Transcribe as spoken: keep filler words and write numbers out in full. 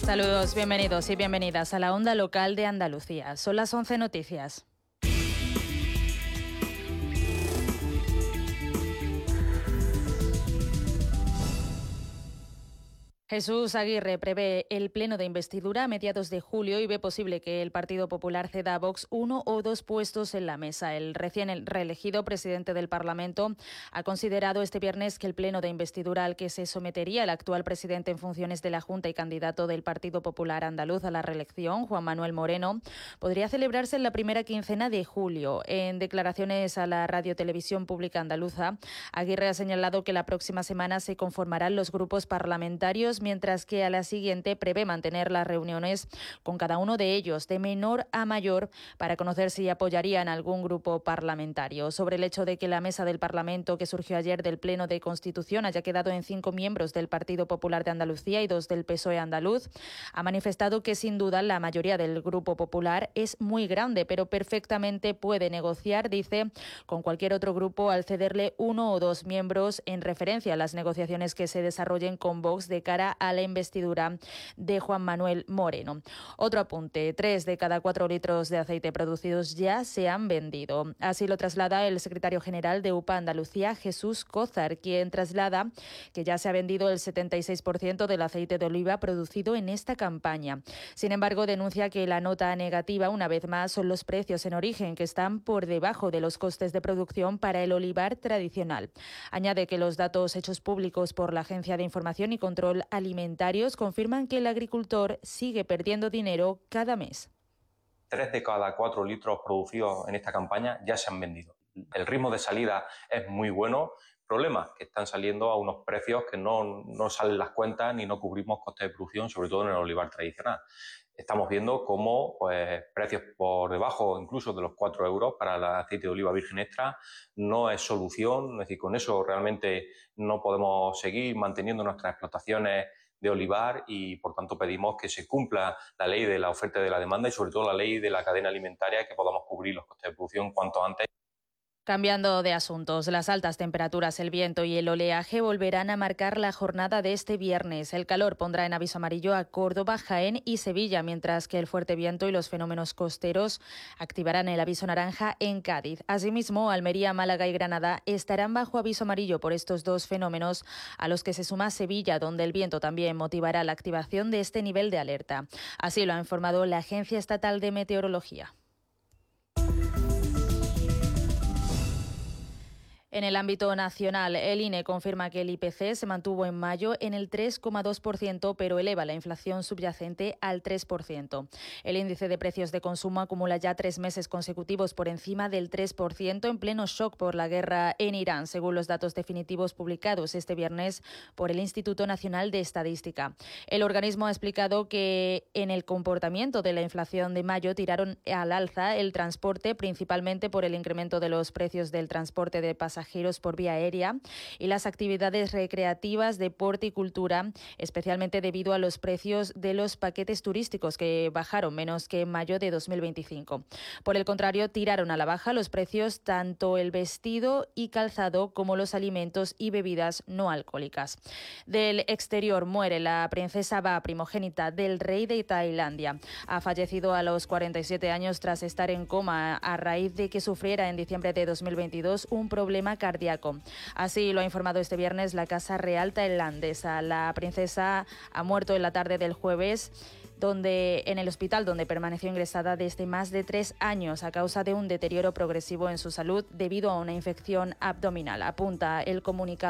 Saludos, bienvenidos y bienvenidas a la Onda Local de Andalucía. Son las once noticias. Jesús Aguirre prevé el pleno de investidura a mediados de julio y ve posible que el Partido Popular ceda a Vox uno o dos puestos en la mesa. El recién reelegido presidente del Parlamento ha considerado este viernes que el pleno de investidura al que se sometería el actual presidente en funciones de la Junta y candidato del Partido Popular andaluz a la reelección, Juan Manuel Moreno, podría celebrarse en la primera quincena de julio. En declaraciones a la Radio Televisión Pública Andaluza, Aguirre ha señalado que la próxima semana se conformarán los grupos parlamentarios, mientras que a la siguiente prevé mantener las reuniones con cada uno de ellos de menor a mayor para conocer si apoyarían algún grupo parlamentario. Sobre el hecho de que la mesa del Parlamento que surgió ayer del Pleno de Constitución haya quedado en cinco miembros del Partido Popular de Andalucía y dos del P S O E andaluz, ha manifestado que sin duda la mayoría del Grupo Popular es muy grande, pero perfectamente puede negociar, dice, con cualquier otro grupo al cederle uno o dos miembros en referencia a las negociaciones que se desarrollen con Vox de cara a la investidura de Juan Manuel Moreno. Otro apunte, tres de cada cuatro litros de aceite producidos ya se han vendido. Así lo traslada el secretario general de U P A Andalucía, Jesús Cózar, quien traslada que ya se ha vendido el setenta y seis por ciento del aceite de oliva producido en esta campaña. Sin embargo, denuncia que la nota negativa, una vez más, son los precios en origen, que están por debajo de los costes de producción para el olivar tradicional. Añade que los datos hechos públicos por la Agencia de Información y Control Alimentarios confirman que el agricultor sigue perdiendo dinero cada mes. Tres de cada cuatro litros producidos en esta campaña ya se han vendido. El ritmo de salida es muy bueno. Problemas que están saliendo a unos precios que no, no salen las cuentas ni no cubrimos costes de producción, sobre todo en el olivar tradicional. Estamos viendo cómo pues, precios por debajo incluso de los cuatro euros para el aceite de oliva virgen extra no es solución. Es decir, con eso realmente no podemos seguir manteniendo nuestras explotaciones de olivar y, por tanto, pedimos que se cumpla la ley de la oferta y de la demanda y, sobre todo, la ley de la cadena alimentaria y que podamos cubrir los costes de producción cuanto antes. Cambiando de asuntos, las altas temperaturas, el viento y el oleaje volverán a marcar la jornada de este viernes. El calor pondrá en aviso amarillo a Córdoba, Jaén y Sevilla, mientras que el fuerte viento y los fenómenos costeros activarán el aviso naranja en Cádiz. Asimismo, Almería, Málaga y Granada estarán bajo aviso amarillo por estos dos fenómenos, a los que se suma Sevilla, donde el viento también motivará la activación de este nivel de alerta. Así lo ha informado la Agencia Estatal de Meteorología. En el ámbito nacional, el I N E confirma que el I P C se mantuvo en mayo en el tres coma dos por ciento, pero eleva la inflación subyacente al tres por ciento. El índice de precios de consumo acumula ya tres meses consecutivos por encima del tres por ciento, en pleno shock por la guerra en Irán, según los datos definitivos publicados este viernes por el Instituto Nacional de Estadística. El organismo ha explicado que en el comportamiento de la inflación de mayo tiraron al alza el transporte, principalmente por el incremento de los precios del transporte de pasajeros por vía aérea y las actividades recreativas, deporte y cultura, especialmente debido a los precios de los paquetes turísticos que bajaron menos que en mayo de dos mil veinticinco. Por el contrario, tiraron a la baja los precios tanto el vestido y calzado como los alimentos y bebidas no alcohólicas. Del exterior muere la princesa Ba, primogénita del rey de Tailandia. Ha fallecido a los cuarenta y siete años tras estar en coma a raíz de que sufriera en diciembre de dos mil veintidós un problema cardíaco. Así lo ha informado este viernes la Casa Real tailandesa. La princesa ha muerto en la tarde del jueves donde en el hospital donde permaneció ingresada desde más de tres años a causa de un deterioro progresivo en su salud debido a una infección abdominal. Apunta el comunicado